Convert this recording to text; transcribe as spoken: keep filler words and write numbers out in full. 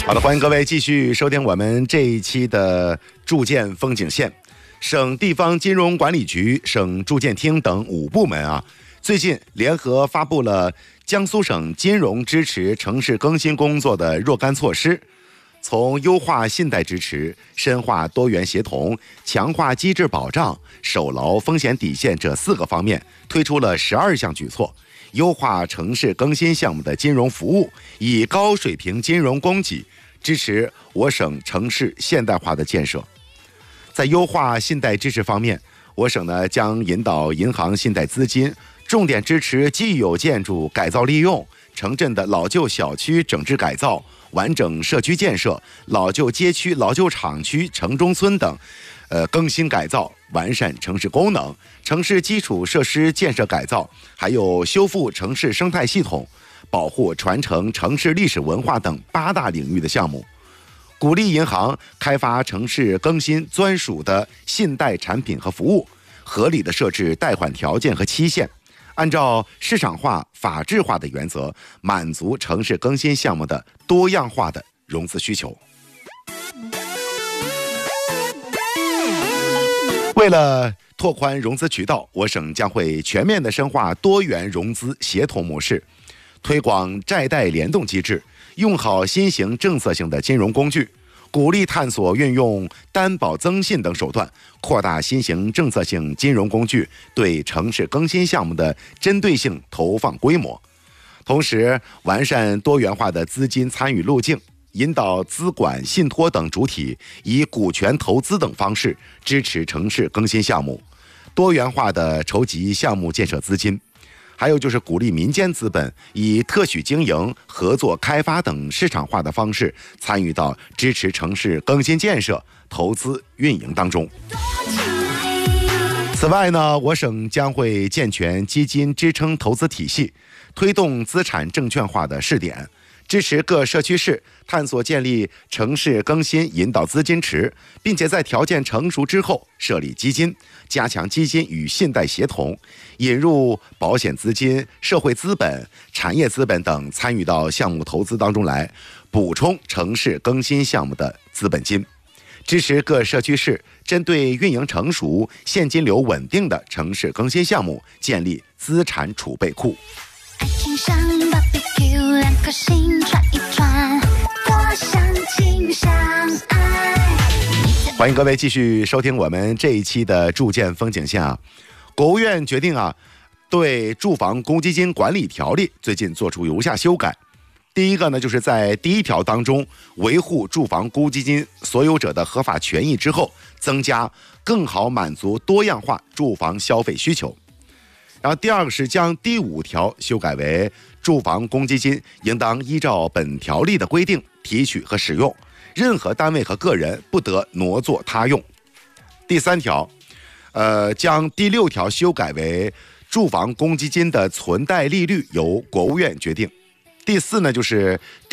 好的，欢迎各位继续收听我们这一期的住建风景线。省地方金融管理局、省住建厅等五部门啊，最近联合发布了江苏省金融支持城市更新工作的若干措施，从优化信贷支持、深化多元协同、强化机制保障、守牢风险底线这四个方面，推出了十二项举措，优化城市更新项目的金融服务，以高水平金融供给支持我省城市现代化的建设。在优化信贷支持方面，我省呢将引导银行信贷资金重点支持既有建筑改造利用、城镇的老旧小区整治改造、完整社区建设、老旧街区、老旧厂区、城中村等，呃更新改造、完善城市功能、城市基础设施建设改造，还有修复城市生态系统、保护传承城市历史文化等八大领域的项目。鼓励银行开发城市更新专属的信贷产品和服务，合理的设置贷款条件和期限，按照市场化、法治化的原则，满足城市更新项目的多样化的融资需求。为了拓宽融资渠道，我省将会全面的深化多元融资协同模式，推广债贷联动机制，用好新型政策性的金融工具，鼓励探索运用担保增信等手段，扩大新型政策性金融工具对城市更新项目的针对性投放规模。同时，完善多元化的资金参与路径，引导资管、信托等主体以股权投资等方式支持城市更新项目，多元化的筹集项目建设资金。还有就是鼓励民间资本以特许经营、合作开发等市场化的方式参与到支持城市更新建设、投资运营当中。此外呢，我省将会健全基金支撑投资体系，推动资产证券化的试点，支持各社区市探索建立城市更新引导资金池，并且在条件成熟之后设立基金，加强基金与信贷协同，引入保险资金、社会资本、产业资本等参与到项目投资当中来，补充城市更新项目的资本金，支持各社区市针对运营成熟、现金流稳定的城市更新项目建立资产储备库。 爱情像 B B Q， 两颗心串一串，多想请相爱。 欢迎各位继续收听我们这一期的住建风景线啊。国务院决定啊，对住房公积金管理条例最近做出如下修改。第一个呢，就是在第一条当中维护住房公积金所有者的合法权益之后，增加更好满足多样化住房消费需求。然后第二个是将第五条修改为住房公积金应当依照本条例的规定提取和使用，任何单位和个人不得挪作他用。第三条，呃，将第六条修改为住房公积金的存贷利率由国务院决定。第四呢，就是